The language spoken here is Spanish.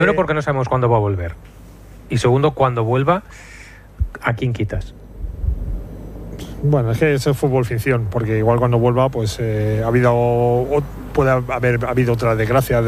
Primero, porque no sabemos cuándo va a volver. Y segundo, cuando vuelva, ¿a quién quitas? Bueno, es que es fútbol ficción, porque igual cuando vuelva, pues puede haber habido otra desgracia